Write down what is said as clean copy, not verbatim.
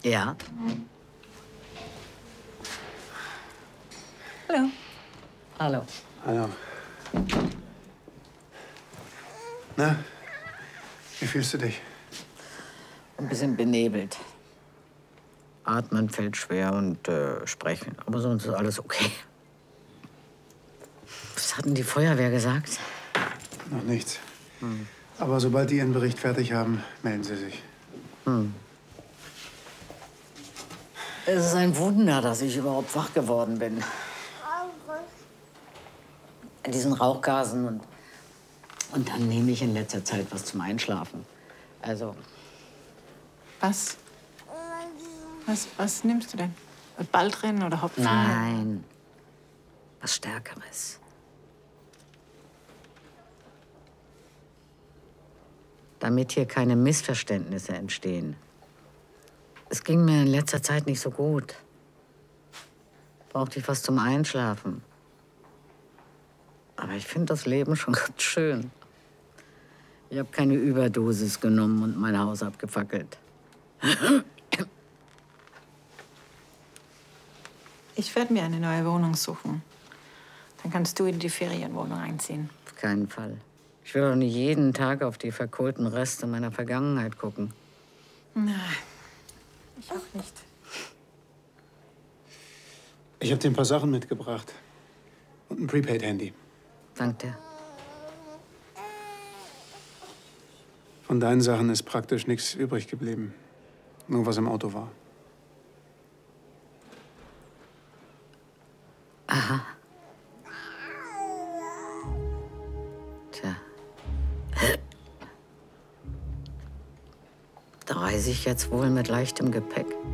Ja. Hallo. Hallo. Hallo. Na, wie fühlst du dich? Ein bisschen benebelt. Atmen fällt schwer und sprechen. Aber sonst ist alles okay. Was hat denn die Feuerwehr gesagt? Noch nichts. Aber sobald die ihren Bericht fertig haben, melden sie sich. Es ist ein Wunder, dass ich überhaupt wach geworden bin. In diesen Rauchgasen und dann nehme ich in letzter Zeit was zum Einschlafen. Also, Was? Was nimmst du denn? Baldrian oder Hopfen? nein, was Stärkeres. Damit hier keine Missverständnisse entstehen. Es ging mir in letzter Zeit nicht so gut. Brauchte ich was zum Einschlafen. Aber ich finde das Leben schon ganz schön. Ich habe keine Überdosis genommen und mein Haus abgefackelt. Ich werde mir eine neue Wohnung suchen. Dann kannst du in die Ferienwohnung einziehen. Auf keinen Fall. Ich will doch nicht jeden Tag auf die verkohlten Reste meiner Vergangenheit gucken. Nein, ich auch nicht. Ich habe dir ein paar Sachen mitgebracht. Und ein Prepaid-Handy. Dank dir. Von deinen Sachen ist praktisch nichts übrig geblieben. Nur was im Auto war. Aha. Tja. Da reise ich jetzt wohl mit leichtem Gepäck.